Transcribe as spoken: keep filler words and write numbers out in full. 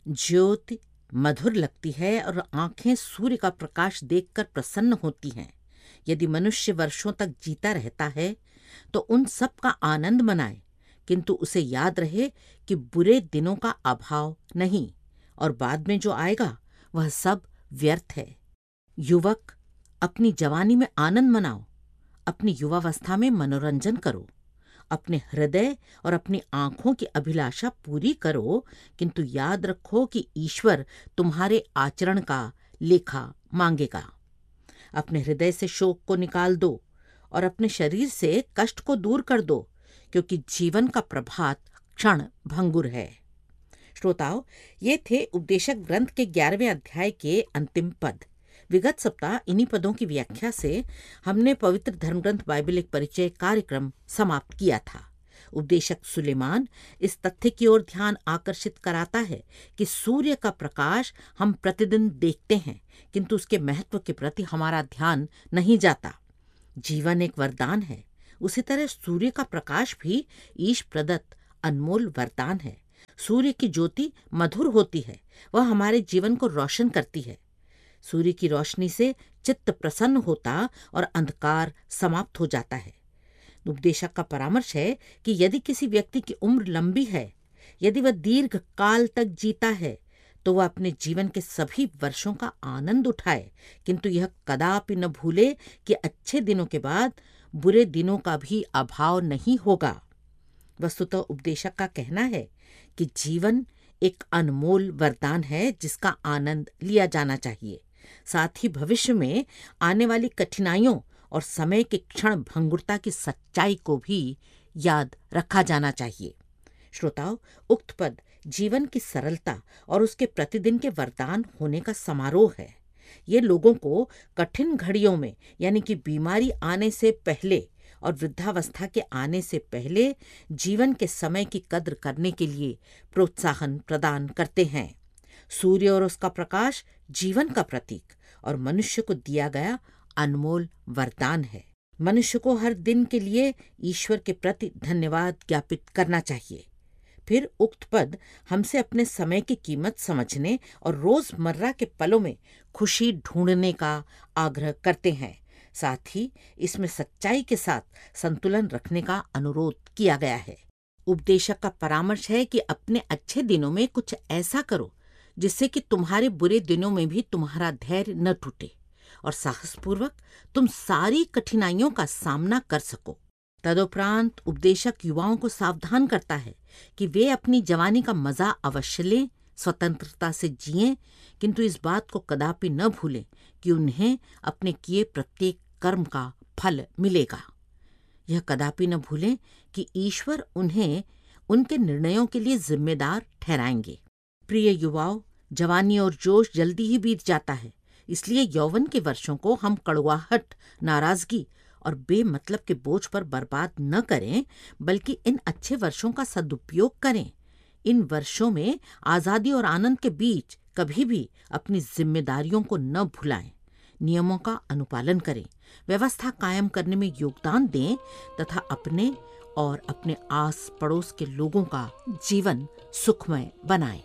ज्योति मधुर लगती है और आंखें सूर्य का प्रकाश देखकर प्रसन्न होती हैं। यदि मनुष्य वर्षों तक जीता रहता है तो उन सब का आनंद मनाए, किंतु उसे याद रहे कि बुरे दिनों का अभाव नहीं और बाद में जो आएगा वह सब व्यर्थ है। युवक, अपनी जवानी में आनंद मनाओ, अपनी युवावस्था में मनोरंजन करो, अपने हृदय और अपनी आंखों की अभिलाषा पूरी करो, किंतु याद रखो कि ईश्वर तुम्हारे आचरण का लेखा मांगेगा। अपने हृदय से शोक को निकाल दो और अपने शरीर से कष्ट को दूर कर दो, क्योंकि जीवन का प्रभात क्षण भंगुर है। श्रोताओ, ये थे उपदेशक ग्रंथ के ग्यारहवें अध्याय के अंतिम पद। विगत सप्ताह इन्हीं पदों की व्याख्या से हमने पवित्र धर्मग्रंथ बाइबल एक परिचय कार्यक्रम समाप्त किया था। उपदेशक सुलेमान इस तथ्य की ओर ध्यान आकर्षित कराता है कि सूर्य का प्रकाश हम प्रतिदिन देखते हैं, किंतु उसके महत्व के प्रति हमारा ध्यान नहीं जाता। जीवन एक वरदान है, उसी तरह सूर्य का प्रकाश भी ईश प्रदत्त अनमोल वरदान है। सूर्य की ज्योति मधुर होती है, वह हमारे जीवन को रोशन करती है। सूर्य की रोशनी से चित्त प्रसन्न होता और अंधकार समाप्त हो जाता है। उपदेशक का परामर्श है कि यदि किसी व्यक्ति की उम्र लंबी है, यदि वह दीर्घ काल तक जीता है, तो वह अपने जीवन के सभी वर्षों का आनंद उठाए, किंतु यह कदापि न भूले कि अच्छे दिनों के बाद बुरे दिनों का भी अभाव नहीं होगा। वस्तुतः उपदेशक का कहना है कि जीवन एक अनमोल वरदान है जिसका आनंद लिया जाना चाहिए। साथ ही भविष्य में आने वाली कठिनाइयों और समय के क्षण भंगुरता की सच्चाई को भी याद रखा जाना चाहिए। श्रोताओं, उक्त पद जीवन की सरलता और उसके प्रतिदिन के वरदान होने का समारोह है। ये लोगों को कठिन घड़ियों में, यानी कि बीमारी आने से पहले और वृद्धावस्था के आने से पहले जीवन के समय की कद्र करने के लिए प्रोत्साहन प्रदान करते हैं। सूर्य और उसका प्रकाश जीवन का प्रतीक और मनुष्य को दिया गया अनमोल वरदान है। मनुष्य को हर दिन के लिए ईश्वर के प्रति धन्यवाद ज्ञापित करना चाहिए। फिर उक्त पद हमसे अपने समय की कीमत समझने और रोजमर्रा के पलों में खुशी ढूंढने का आग्रह करते हैं। साथ ही इसमें सच्चाई के साथ संतुलन रखने का अनुरोध किया गया है। उपदेशक का परामर्श है कि अपने अच्छे दिनों में कुछ ऐसा करो जिससे कि तुम्हारे बुरे दिनों में भी तुम्हारा धैर्य न टूटे और साहसपूर्वक तुम सारी कठिनाइयों का सामना कर सको। तदुपरांत उपदेशक युवाओं को सावधान करता है कि वे अपनी जवानी का मजा अवश्य लें, स्वतंत्रता से जिएं, किंतु इस बात को कदापि न भूलें कि उन्हें अपने किए प्रत्येक कर्म का फल मिलेगा। यह कदापि न भूलें कि ईश्वर उन्हें उनके निर्णयों के लिए जिम्मेदार ठहराएंगे। प्रिय युवाओं, जवानी और जोश जल्दी ही बीत जाता है, इसलिए यौवन के वर्षों को हम कड़वाहट, नाराजगी और बेमतलब के बोझ पर बर्बाद न करें, बल्कि इन अच्छे वर्षों का सदुपयोग करें। इन वर्षों में आजादी और आनंद के बीच कभी भी अपनी जिम्मेदारियों को न भुलाएं। नियमों का अनुपालन करें, व्यवस्था कायम करने में योगदान दें तथा अपने और अपने आस पड़ोस के लोगों का जीवन सुखमय बनाएं।